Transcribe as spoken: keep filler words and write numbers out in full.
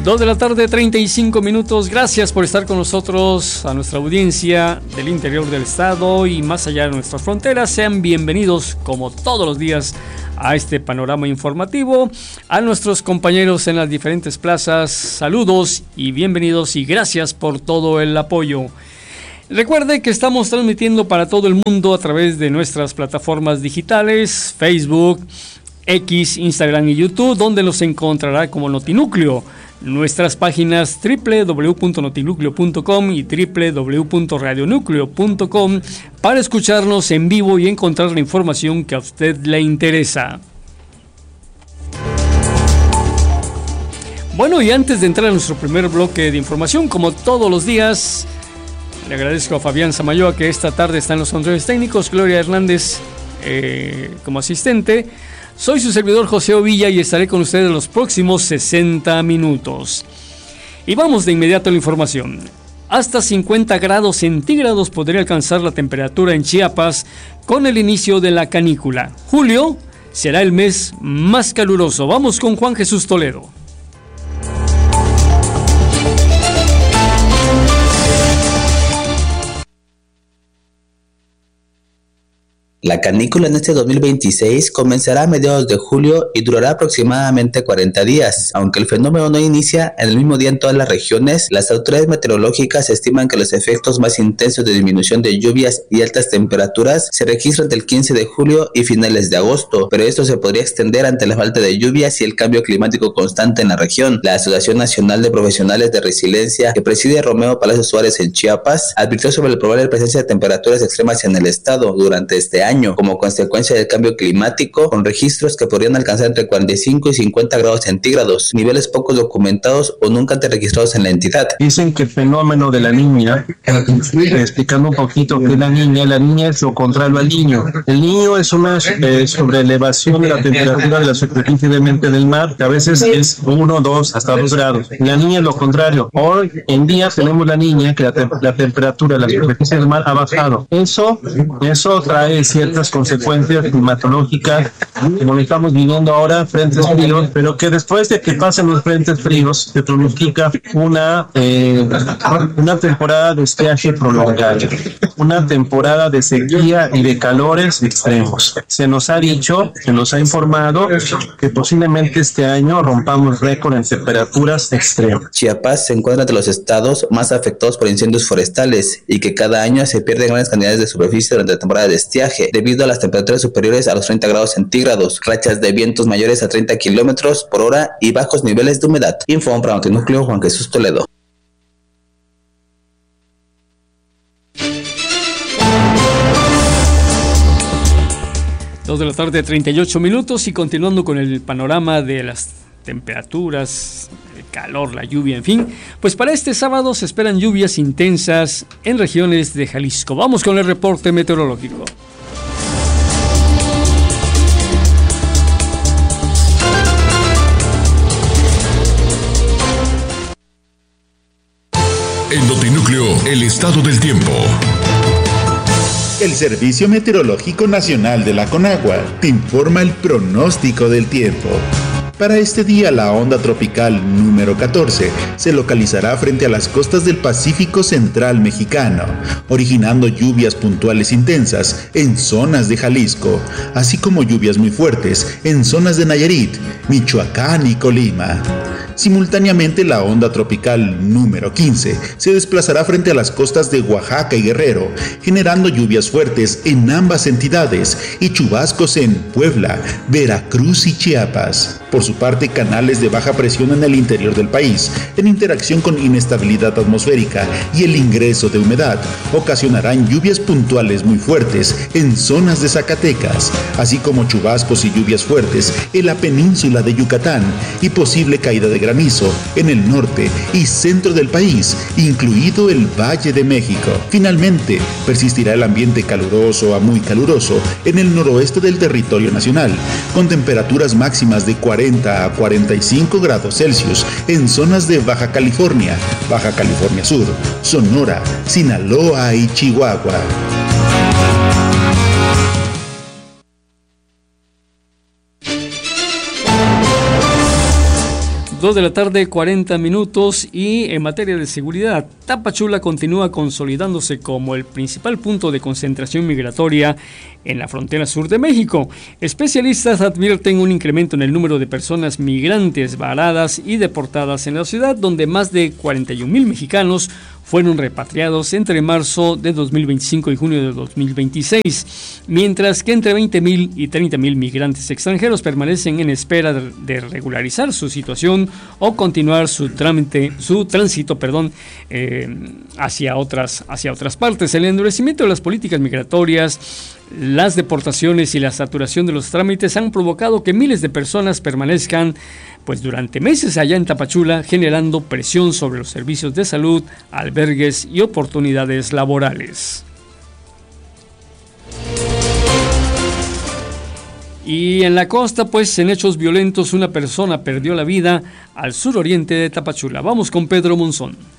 dos de la tarde, treinta y cinco minutos. Gracias por estar con nosotros, a nuestra audiencia del interior del estado y más allá de nuestras fronteras. Sean bienvenidos, como todos los días, a este panorama informativo. A nuestros compañeros en las diferentes plazas, saludos y bienvenidos y gracias por todo el apoyo. Recuerde que estamos transmitiendo para todo el mundo a través de nuestras plataformas digitales, Facebook, X, Instagram y YouTube, donde nos encontrará como Notinúcleo. Nuestras páginas doble u doble u doble u punto notinúcleo punto com y doble u doble u doble u punto radionúcleo punto com para escucharnos en vivo y encontrar la información que a usted le interesa. Bueno, y antes de entrar a nuestro primer bloque de información, como todos los días, le agradezco a Fabián Samayoa, que esta tarde está en los controles técnicos, Gloria Hernández eh, como asistente. Soy su servidor José Ovilla y estaré con ustedes los próximos sesenta minutos. Y vamos de inmediato a la información. Hasta cincuenta grados centígrados podría alcanzar la temperatura en Chiapas con el inicio de la canícula. Julio será el mes más caluroso. Vamos con Juan Jesús Toledo. La canícula en este dos mil veintiséis comenzará a mediados de julio y durará aproximadamente cuarenta días. Aunque el fenómeno no inicia en el mismo día en todas las regiones, las autoridades meteorológicas estiman que los efectos más intensos de disminución de lluvias y altas temperaturas se registran del quince de julio y finales de agosto, pero esto se podría extender ante la falta de lluvias y el cambio climático constante en la región. La Asociación Nacional de Profesionales de Resiliencia, que preside Romeo Palacio Suárez en Chiapas, advirtió sobre la probable presencia de temperaturas extremas en el estado durante este año, como consecuencia del cambio climático, con registros que podrían alcanzar entre cuarenta y cinco y cincuenta grados centígrados, niveles pocos documentados o nunca antes registrados en la entidad. Dicen que el fenómeno de la niña, explicando un poquito que la niña, la niña es lo contrario al niño. El niño es una eh, sobreelevación de la temperatura de la superficie de mente del mar, que a veces es uno, dos, hasta dos grados. La niña es lo contrario. Hoy en día tenemos la niña que la, te la temperatura de la superficie del mar ha bajado. Eso, eso trae ciertas consecuencias climatológicas, como estamos viviendo ahora, frentes fríos, pero que después de que pasen los frentes fríos se pronostica una eh, una temporada de estiaje prolongada, una temporada de sequía y de calores extremos. Se nos ha dicho, se nos ha informado que posiblemente este año rompamos récord en temperaturas extremas. Chiapas se encuentra entre los estados más afectados por incendios forestales y que cada año se pierden grandes cantidades de superficie durante la temporada de estiaje, debido a las temperaturas superiores a los treinta grados centígrados, rachas de vientos mayores a treinta kilómetros por hora y bajos niveles de humedad. Info para Notinúcleo, Juan Jesús Toledo. dos de la tarde, treinta y ocho minutos, y continuando con el panorama de las temperaturas, el calor, la lluvia, en fin, pues para este sábado se esperan lluvias intensas en regiones de Jalisco. Vamos con el reporte meteorológico. En Notinúcleo, el estado del tiempo. El Servicio Meteorológico Nacional de la Conagua te informa el pronóstico del tiempo. Para este día, la onda tropical número catorce se localizará frente a las costas del Pacífico Central mexicano, originando lluvias puntuales intensas en zonas de Jalisco, así como lluvias muy fuertes en zonas de Nayarit, Michoacán y Colima. Simultáneamente, la onda tropical número quince se desplazará frente a las costas de Oaxaca y Guerrero, generando lluvias fuertes en ambas entidades y chubascos en Puebla, Veracruz y Chiapas. Por su parte, canales de baja presión en el interior del país, en interacción con inestabilidad atmosférica y el ingreso de humedad, ocasionarán lluvias puntuales muy fuertes en zonas de Zacatecas, así como chubascos y lluvias fuertes en la península de Yucatán y posible caída de granizo en el norte y centro del país, incluido el Valle de México. Finalmente, persistirá el ambiente caluroso a muy caluroso en el noroeste del territorio nacional, con temperaturas máximas de cuarenta a cuarenta y cinco grados Celsius en zonas de Baja California, Baja California Sur, Sonora, Sinaloa y Chihuahua. dos de la tarde, cuarenta minutos, y en materia de seguridad, Tapachula continúa consolidándose como el principal punto de concentración migratoria en la frontera sur de México. Especialistas advierten un incremento en el número de personas migrantes varadas y deportadas en la ciudad, donde más de cuarenta y un mil mexicanos fueron repatriados entre marzo de dos mil veinticinco y junio de dos mil veintiséis, mientras que entre veinte mil y treinta mil migrantes extranjeros permanecen en espera de, de regularizar su situación o continuar su trámite, su tránsito, perdón, eh, hacia otras, hacia otras partes. El endurecimiento de las políticas migratorias, las deportaciones y la saturación de los trámites han provocado que miles de personas permanezcan pues durante meses allá en Tapachula, generando presión sobre los servicios de salud, albergues y oportunidades laborales. Y en la costa, pues en hechos violentos, una persona perdió la vida al suroriente de Tapachula. Vamos con Pedro Monzón.